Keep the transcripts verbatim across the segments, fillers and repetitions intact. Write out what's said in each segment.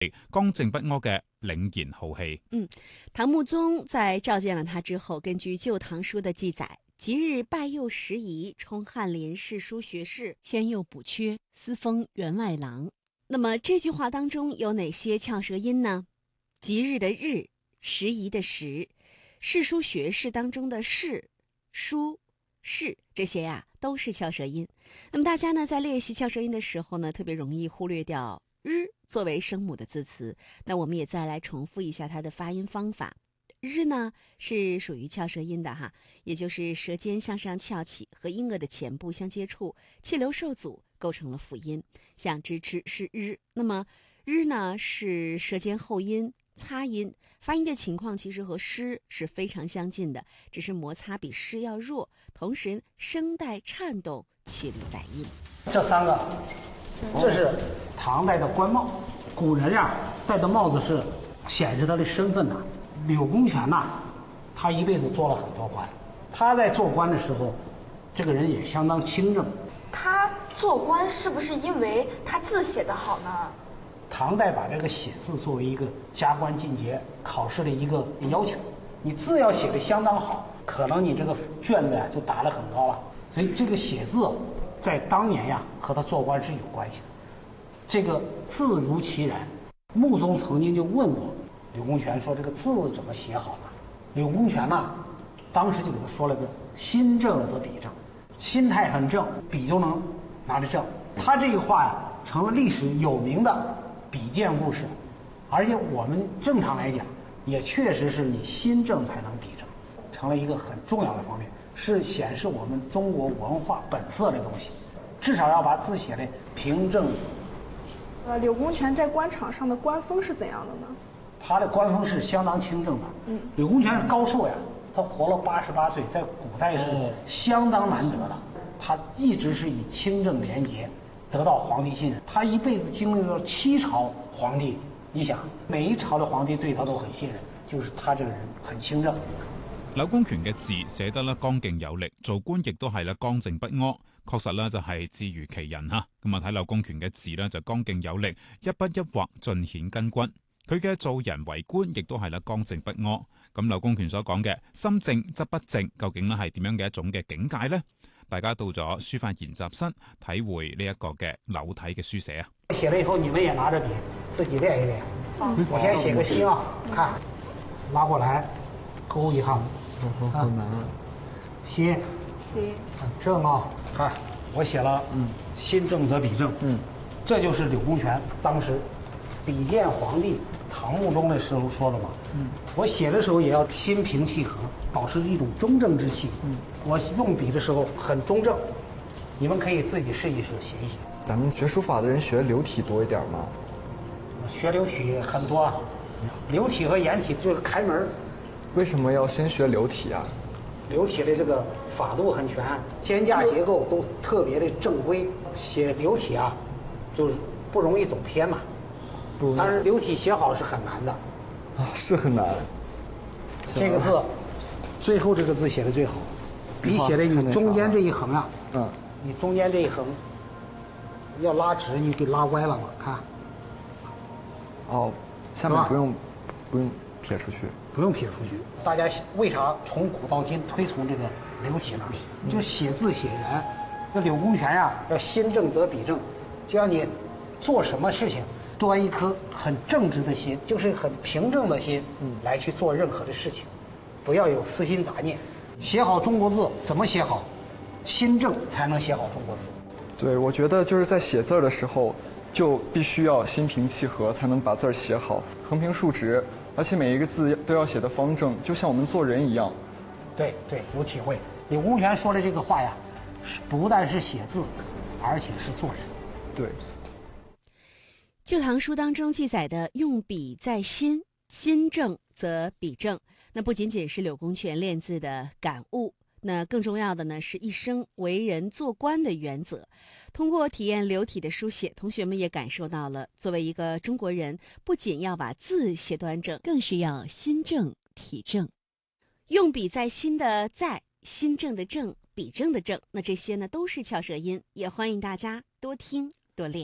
剛正不阿嘅凛然浩氣。 嗯，唐穆宗在召見了他之後，根據《舊唐書》的記載，即日拜幼拾遺，充翰林侍書學士，遷右補缺，司封員外郎。那麼這句話當中有哪些翹舌音呢？即日的日，拾遺的拾，侍書學士當中的士、書、士，這些呀、啊、都是翹舌音。那麼大家呢在練習翹舌音的時候呢，特別容易忽略掉日作為聲母的字詞。那我們也再來重複一下它的發音方法。日呢是屬於翹舌音的哈，也就是舌尖向上翹起，和音腭的前部相接觸，氣流受阻，構成了輔音。像支持是日，那麼日呢是舌尖後音擦音，發音的情況其實和詩是非常相近的，只是摩擦比詩要弱，同時聲帶顫動，去離帶音。 這三個，這是唐代的官帽，古人呀、啊、戴的帽子是顯示他的身份的。柳公權呐、啊，他一輩子做了很多官，他在做官的時候，這個人也相當清正。 他做官是不是因為他字寫得好呢？ 唐代把這個寫字作為一個加官進階考試的一個要求，你字要寫得相當好，可能你這個卷子呀就打得很高了。所以這個寫字在當年呀和他做官是有關係的。這個字如其然，穆宗曾經就問過柳公權說：“這個字怎麼寫好呢？”柳公權呢，當時就給他說了個“心正則筆正”，心態很正，筆就能拿得正。他這個話呀，成了歷史有名的筆薦故事，而且我們正常來講，也確實是你心正才能筆正，成了一個很重要的方面，是顯示我們中國文化本色的東西。至少要把字寫得平正。 呃，柳公權在官場上的官風是怎樣的呢？ 他的官風是相當清正的。嗯，柳公權是高壽呀，他活了八十八歲，在古代是相當難得的。他一直是以清正廉潔得到皇帝信任。他一輩子經歷了七朝皇帝，你想每一朝的皇帝對他都很信任，就是他這個人很清正。 柳公權嘅字寫得咧剛勁有力，做官亦都係咧剛正不阿，確實咧就係字如其人嚇。咁啊睇柳公權嘅字咧就剛勁有力，一筆一畫盡顯根均。佢嘅做人為官亦都係咧剛正不阿。咁柳公權所講嘅心正則不正，究竟咧係點樣嘅一種嘅境界呢？大家到咗書法研習室體會呢一個嘅柳體嘅書寫啊！ 寫了以後，你們也拿着筆自己練一練。嗯、我先寫個心啊，看，拉過來，勾一行。好難啊！心， 心， 正啊！看，我寫了，嗯，心正則筆正，嗯，這就是柳公權當時比薦皇帝唐穆宗的時候說的嘛。嗯，我寫的時候也要心平氣和，保持一種中正之氣。嗯，我用筆的時候很中正，你們可以自己試一試寫一寫。 咱們學書法的人學柳體多一點嗎？ 學柳體很多啊，柳體和顏體就是開門。 為什麼要先學柳體啊？ 柳體的這個法度很全，肩架結構都特別的正規。寫柳體啊，就是不容易走偏嘛。不，但是柳體寫好是很難的。 啊，是很難。 這個字，最後這個字寫的最好。你寫的你中間這一橫啊，嗯，你中間這一橫要拉直，你給拉歪了嘛？看。 哦，下面不用不用撇出去。 不用撇出去。大家為啥從古到今推崇這個柳體呢？就寫字寫人。那柳公權呀，要心正則筆正，就讓你做什麼事情，端一顆很正直的心，就是很平正的心，嗯，來去做任何的事情，不要有私心雜念。寫好中國字怎麼寫好？心正才能寫好中國字。 對，我覺得就是在寫字的時候，就必須要心平氣和，才能把字寫好，橫平豎直。而且每一個字都要寫得方正，就像我們做人一樣。 對對，有體會。柳公權說的這個話呀，不但是寫字，而且是做人。 對。 舊唐書當中記載的“用筆在心，心正則筆正”，那不僅僅是柳公權練字的感悟，那更重要的呢是一生為人做官的原則。通過體驗柳體的書寫，同學們也感受到了作為一個中國人，不僅要把字寫端正，更是要心正體正。用筆在心的在，心正的正，筆正的正，那這些呢都是翹舌音，也歡迎大家多聽多練。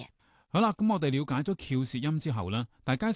好啦，咁我哋了解咗翹舌音之後呢，大家